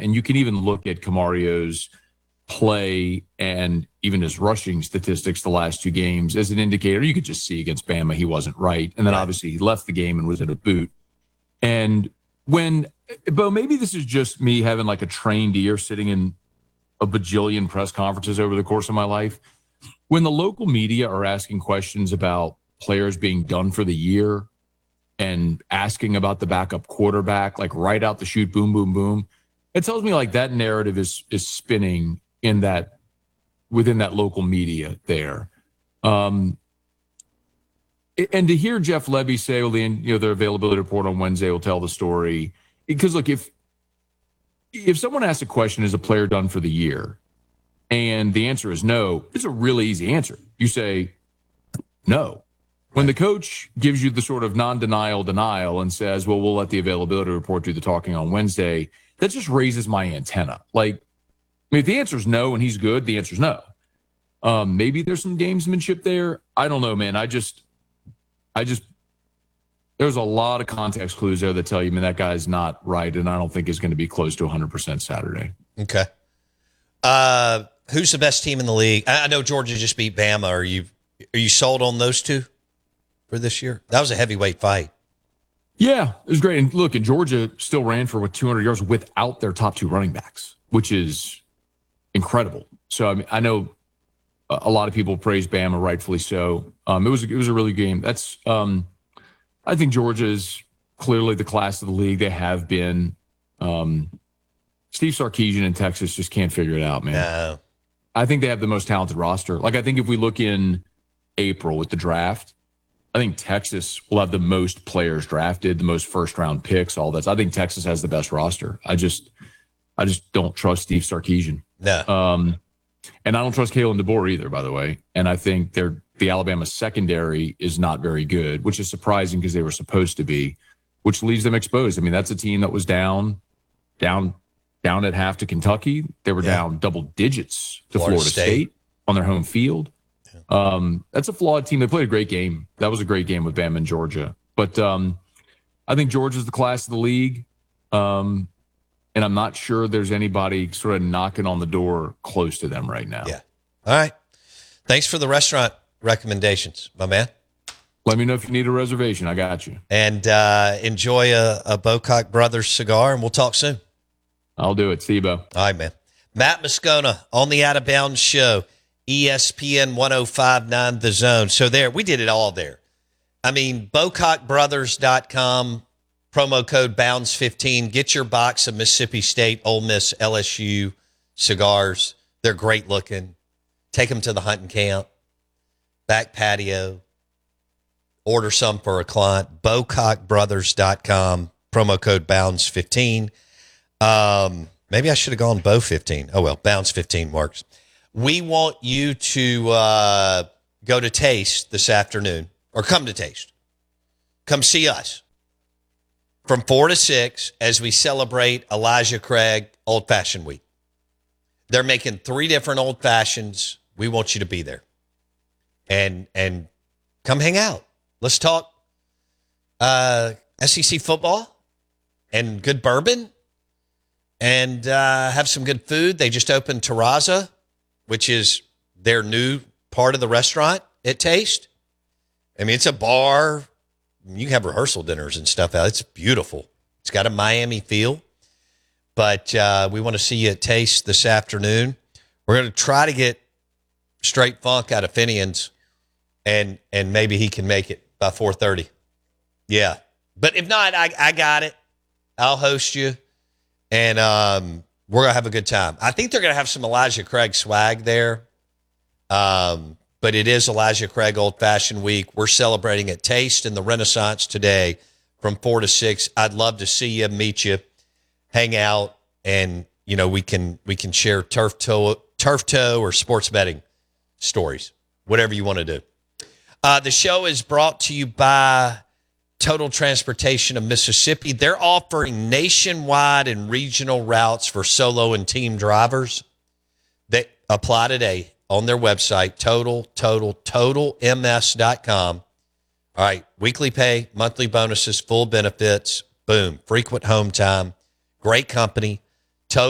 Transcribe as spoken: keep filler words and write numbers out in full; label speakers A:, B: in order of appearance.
A: And you can even look at Camario's play and even his rushing statistics the last two games as an indicator. You could just see against Bama he wasn't right. And then
B: right.
A: obviously he left the game and was in a boot. And when, Bo, maybe this is just me having like a trained ear sitting in a bajillion press conferences over the course of my life. When the local media are asking questions about players being done for the year and asking about the backup quarterback, like right out the chute, boom, boom, boom, it tells me like that narrative is is spinning in that within that local media there. Um, and to hear Jeff Lebby say, well, the, you know, their availability report on Wednesday will tell the story. Because look, if if someone asks a question, is a player done for the year? And the answer is no, it's a really easy answer. You say no. When the coach gives you the sort of non-denial denial and says, well, we'll let the availability report do the talking on Wednesday, that just raises my antenna. Like, I mean, if the answer is no and he's good, the answer is no. Um, maybe there's some gamesmanship there. I don't know, man. I just, I just, there's a lot of context clues there that tell you, man, that guy's not right, and I don't think is going to be close to one hundred percent Saturday.
B: Okay. Uh, who's the best team in the league? I know Georgia just beat Bama. Are you are you sold on those two for this year? That was a heavyweight fight.
A: Yeah, it was great. And look, and Georgia still ran for what two hundred yards without their top two running backs, which is incredible. So I mean, I know a lot of people praise Bama, rightfully so. Um, it was it was a really good game. That's um, I think Georgia is clearly the class of the league. They have been. Um, Steve Sarkisian in Texas just can't figure it out, man.
B: No.
A: I think they have the most talented roster. Like, I think if we look in April with the draft, I think Texas will have the most players drafted, the most first-round picks, all that. I think Texas has the best roster. I just I just don't trust Steve Sarkisian.
B: No.
A: Um, and I don't trust Kalen DeBoer either, by the way. And I think they're, the Alabama secondary is not very good, which is surprising because they were supposed to be, which leaves them exposed. I mean, that's a team that was down, down, down at half to Kentucky. They were yeah. down double digits to Florida, Florida State. State on their home field. Yeah. Um, that's a flawed team. They played a great game. That was a great game with Bama and Georgia. But um, I think Georgia's the class of the league. Um, and I'm not sure there's anybody sort of knocking on the door close to them right now.
B: Yeah. All right. Thanks for the restaurant recommendations, my man.
A: Let me know if you need a reservation. I got you.
B: And uh, enjoy a, a Bocock Brothers cigar, and we'll talk soon.
A: I'll do it. See you, Bo.
B: All right, man. Matt Moscona on the Out of Bounds Show, E S P N ten fifty-nine The Zone. So there, we did it all there. I mean, Bocock Brothers dot com, promo code Bounds fifteen. Get your box of Mississippi State, Ole Miss, L S U cigars. They're great looking. Take them to the hunting camp, back patio. Order some for a client. Bocock Brothers dot com, promo code Bounds fifteen. Um, maybe I should have gone Bo fifteen. Oh, well, Bounds fifteen works. We want you to uh, go to Taste this afternoon, or come to Taste. Come see us from four to six as we celebrate Elijah Craig Old Fashioned Week. They're making three different Old Fashions. We want you to be there. And, and come hang out. Let's talk uh, S E C football and good bourbon and uh, have some good food. They just opened Terraza, which is their new part of the restaurant at Taste. I mean, it's a bar. You can have rehearsal dinners and stuff out. It's beautiful. It's got a Miami feel. But uh, we want to see you at Taste this afternoon. We're going to try to get Straight Funk out of Finian's, and and maybe he can make it by four thirty. Yeah. But if not, I, I got it. I'll host you. And um, we're going to have a good time. I think they're going to have some Elijah Craig swag there. Um, but it is Elijah Craig Old Fashioned Week. We're celebrating at Taste in the Renaissance today from four to six. I'd love to see you, meet you, hang out, and, you know, we can we can share turf toe, turf toe or sports betting stories, whatever you want to do. Uh, the show is brought to you by Total Transportation of Mississippi. They're offering nationwide and regional routes for solo and team drivers. They apply today on their website, total, total, total M S dot com. All right, weekly pay, monthly bonuses, full benefits, boom, frequent home time, great company,